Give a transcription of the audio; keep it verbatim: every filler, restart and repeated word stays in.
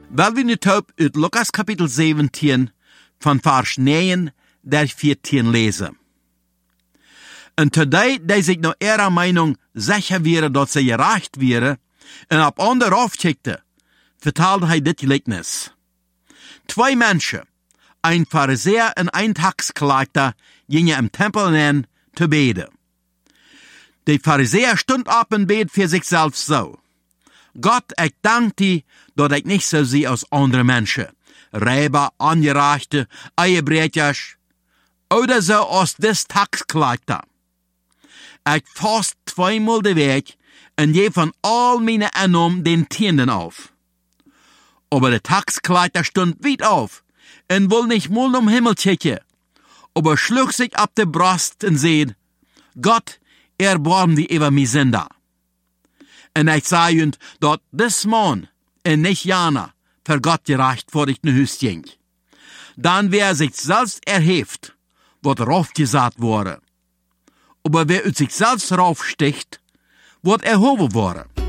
Weil wir nu taub uit Lukas kapitel zeventien van vers negen der veertien lezen. En today die zich nou ihrer Meinung sicher wäre, dat ze gerecht wäre, en op ander afkijkte, vertelde hij dit gelijkenis. Twee mensen, ein Pharisäer en ein Taxkleiter, gingen im Tempel in te beden. Der Pharisäer stund op en bed für sich selbst so: Gott, ich dank dir, dat ich nicht so sehe als andere Menschen. Räber, Angereichte, Eiebrechers, oder so als des Taxkleiter. Ich fast zweimal de Weg en je von all meine Einnahmen den Tienden auf. Aber der Taxkleiter stund weit auf en will nicht mal um Himmel kicken, aber schlug sich ab der Brust und seht: Gott, erbarm die über mi Sünder. En ich sage euch, dat dis Mann en nicht Jana für Gott gerecht vor ich ne Hüst ging. Dann wer sich selbst erhebt, wird raufgesagt worden. Aber wer ut sich selbst raufsticht, wird erhoben worden.